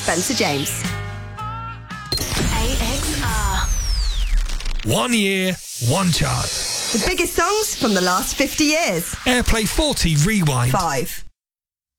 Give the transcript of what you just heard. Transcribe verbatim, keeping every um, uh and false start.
Spencer James. A X R. One year, one chart. The biggest songs from the last fifty years. Airplay forty Rewind. Five.